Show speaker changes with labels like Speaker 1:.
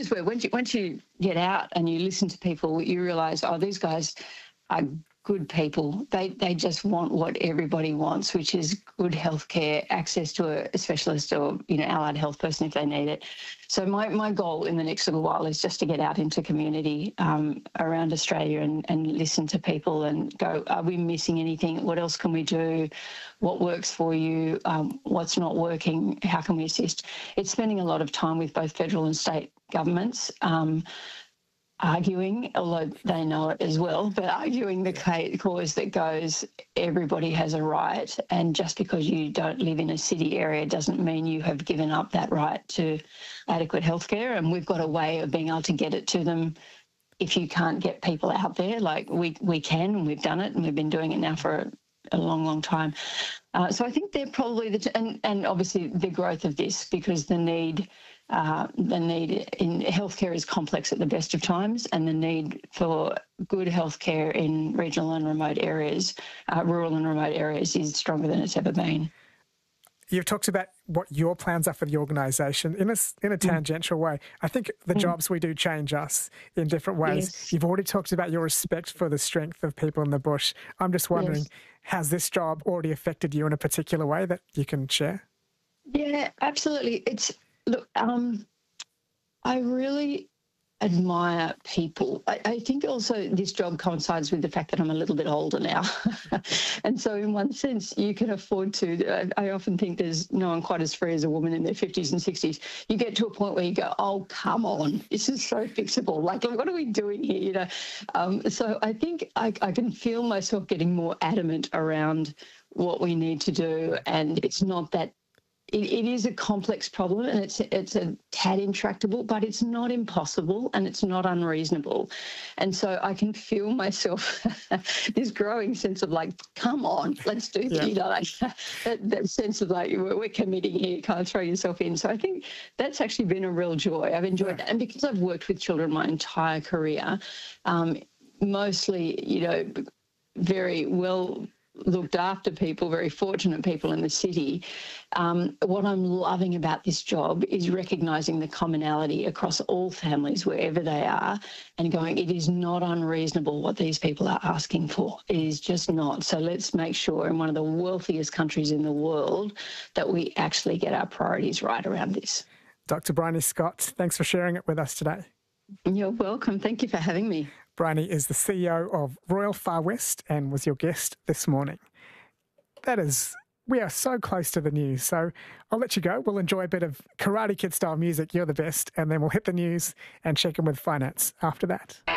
Speaker 1: is where once you get out and you listen to people, you realise, oh, these guys are good people. They just want what everybody wants, which is good healthcare, access to a specialist or, allied health person if they need it. So my goal in the next little while is just to get out into community around Australia and listen to people and go, are we missing anything? What else can we do? What works for you? What's not working? How can we assist? It's spending a lot of time with both federal and state governments, arguing, although they know it as well, but arguing the cause that goes, everybody has a right, and just because you don't live in a city area doesn't mean you have given up that right to adequate healthcare, and we've got a way of being able to get it to them if you can't get people out there. Like we can, and we've done it, and we've been doing it now for a long, long time. So I think they're probably and obviously the growth of this, because the need in healthcare is complex at the best of times, and the need for good healthcare in regional and remote areas, rural and remote areas, is stronger than it's ever been.
Speaker 2: You've talked about what your plans are for the organisation in a tangential way. I think the jobs we do change us in different ways. Yes. You've already talked about your respect for the strength of people in the bush. I'm just wondering, has this job already affected you in a particular way that you can share? Yeah,
Speaker 1: absolutely. Look, I really admire people. I think also this job coincides with the fact that I'm a little bit older now. And so in one sense, you can afford to, I often think there's no one quite as free as a woman in their 50s and 60s. You get to a point where you go, oh, come on, this is so fixable. Like, what are we doing here? So I think I can feel myself getting more adamant around what we need to do. And it's not that it is a complex problem, and it's a tad intractable, but it's not impossible and it's not unreasonable. And so I can feel myself this growing sense of like, come on, let's do this. That sense of like, we're committing here, kind of throw yourself in. So I think that's actually been a real joy. I've enjoyed that. And because I've worked with children my entire career, mostly, very well looked after people, very fortunate people in the city. What I'm loving about this job is recognising the commonality across all families, wherever they are, and going, it is not unreasonable what these people are asking for. It is just not. So let's make sure in one of the wealthiest countries in the world that we actually get our priorities right around this.
Speaker 2: Dr. Bryony Scott, thanks for sharing it with us today.
Speaker 1: You're welcome. Thank you for having me.
Speaker 2: Bryony is the CEO of Royal Far West and was your guest this morning. We are so close to the news, so I'll let you go. We'll enjoy a bit of Karate Kid style music, You're the Best, and then we'll hit the news and check in with finance after that.